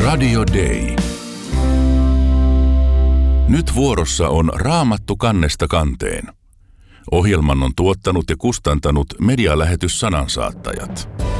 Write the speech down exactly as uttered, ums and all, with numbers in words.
Radio Day. Nyt vuorossa on Raamattu kannesta kanteen. Ohjelman on tuottanut ja kustantanut medialähetys Sanansaattajat.